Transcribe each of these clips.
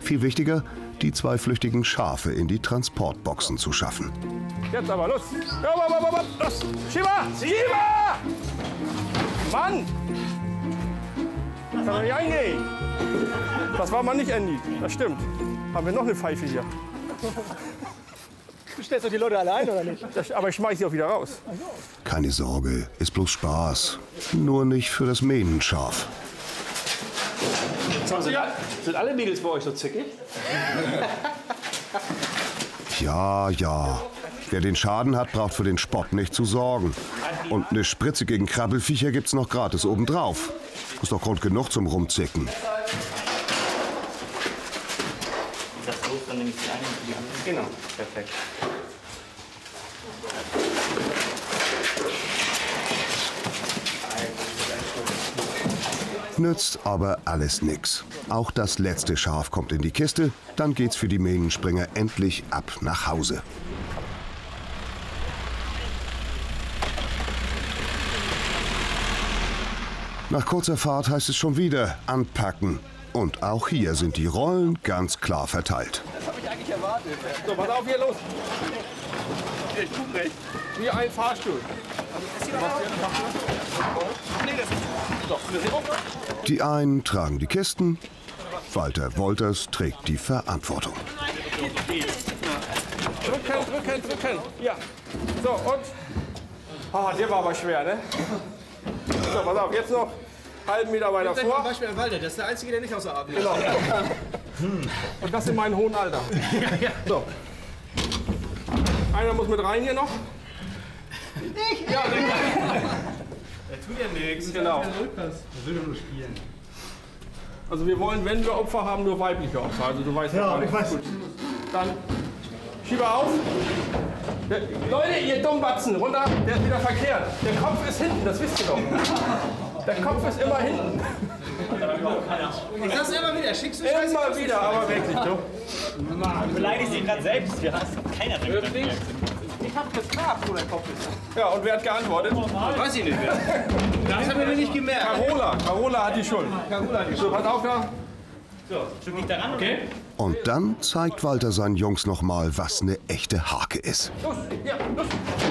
Viel wichtiger, die 2 flüchtigen Schafe in die Transportboxen zu schaffen. Jetzt aber, los! Ja, los! Schieber! Schieber! Mann! Kann doch nicht eingehen. Das war mal nicht Andy. Das stimmt. Haben wir noch eine Pfeife hier. Du stellst doch die Leute alle ein, oder nicht? Aber ich schmeiß sie auch wieder raus. Keine Sorge, ist bloß Spaß. Nur nicht für das Mähnenschaf. Sind alle Mädels bei euch so zickig? Ja, ja. Wer den Schaden hat, braucht für den Spott nicht zu sorgen. Und eine Spritze gegen Krabbelfiecher gibt's noch gratis obendrauf. Ist doch Grund genug zum Rumzicken. Das los, dann nehme ich die eine und die andere. Genau, perfekt. Nützt aber alles nix. Auch das letzte Schaf kommt in die Kiste, dann geht's für die Mähnenspringer endlich ab nach Hause. Nach kurzer Fahrt heißt es schon wieder anpacken. Und auch hier sind die Rollen ganz klar verteilt. Das habe ich eigentlich erwartet. So, pass auf, hier los. Ich guck recht. Wie ein Fahrstuhl. Die einen tragen die Kisten, Walter Wolters trägt die Verantwortung. Drücken. Ja. So, und? Ah, der war aber schwer, ne? So, pass auf, jetzt noch halben Meter weiter Zum vor. Beispiel an Walter, das ist der Einzige, der nicht außer Atem ist. Genau. Und das in meinem hohen Alter. So. Einer muss mit rein hier noch. Ich? Ja, Er tut ja nichts. genau. Er will nur spielen. Also wir wollen, wenn wir Opfer haben, nur weibliche Opfer. Also du weißt ja, ich weiß. Gut. Dann Schieber auf. Leute, ihr Dummbatzen, runter. Der ist wieder verkehrt. Der Kopf ist hinten, das wisst ihr doch. Der Kopf ist immer hinten. Ich sag's immer wieder, schickst du Scheiße. Immer wieder, aber wirklich, du. Du beleidigst ihn gerade selbst. Ja, keiner drin. Ich hab gefragt, wo der Kopf ist. Ja, und wer hat geantwortet? Weiß ich nicht mehr. Das haben wir nicht gemerkt. Carola hat die Schuld. So, pass auf da. So, Stück nicht daran, okay? Und dann zeigt Walter seinen Jungs noch mal, was eine echte Hake ist. Los, ja, los.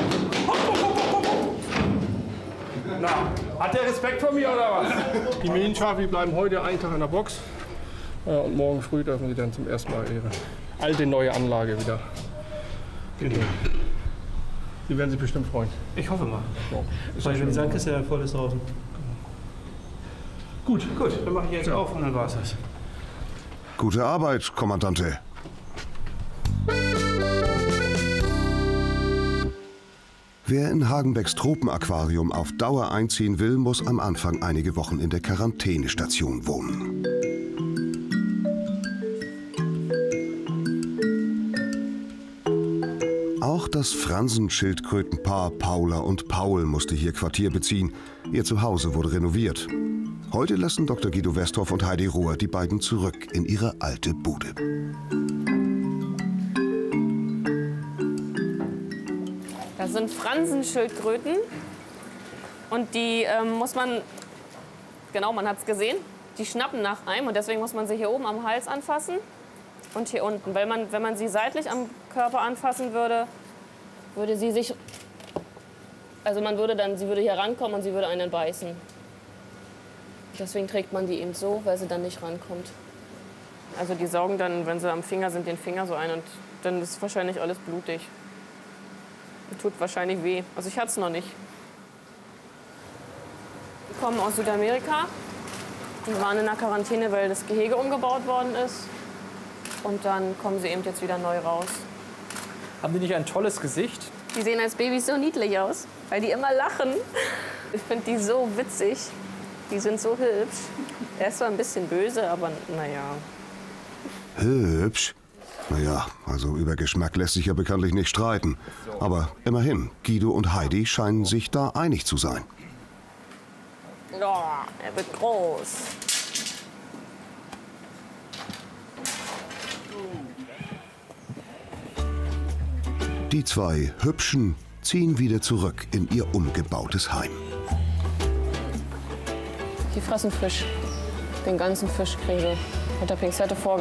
Na, hat der Respekt vor mir oder was? Die Mähnenschafe bleiben heute einen Tag in der Box. Und morgen früh dürfen sie dann zum ersten Mal ihre alte, neue Anlage wieder. Sie werden sich bestimmt freuen. Ich hoffe mal. Ja, Wenn die Sandkiste dann voll ist draußen. Gut, dann mache ich jetzt auf und dann war's das. Gute Arbeit, Kommandante. Wer in Hagenbecks Tropenaquarium auf Dauer einziehen will, muss am Anfang einige Wochen in der Quarantänestation wohnen. Auch das Fransenschildkrötenpaar Paula und Paul musste hier Quartier beziehen. Ihr Zuhause wurde renoviert. Heute lassen Dr. Guido Westhoff und Heidi Rohr die beiden zurück in ihre alte Bude. Das sind Fransenschildkröten und die muss man, genau, man hat es gesehen, die schnappen nach einem und deswegen muss man sie hier oben am Hals anfassen und hier unten. Weil wenn man sie seitlich am Körper anfassen würde, würde sie sich, also sie würde hier rankommen und sie würde einen beißen. Deswegen trägt man die eben so, weil sie dann nicht rankommt. Also die saugen dann, wenn sie am Finger sind, den Finger so ein und dann ist wahrscheinlich alles blutig. Tut wahrscheinlich weh. Also ich hatte es noch nicht. Wir kommen aus Südamerika und waren in der Quarantäne, weil das Gehege umgebaut worden ist. Und dann kommen sie eben jetzt wieder neu raus. Haben die nicht ein tolles Gesicht? Die sehen als Babys so niedlich aus, weil die immer lachen. Ich finde die so witzig. Die sind so hübsch. Er ist zwar ein bisschen böse, aber naja. Hübsch? Naja, also über Geschmack lässt sich ja bekanntlich nicht streiten. Aber immerhin, Guido und Heidi scheinen sich da einig zu sein. Oh, er wird groß. Die 2 Hübschen ziehen wieder zurück in ihr umgebautes Heim. Die fressen Fisch. Den ganzen Fisch kriegen sie. Hat der Pinzette vorgestellt.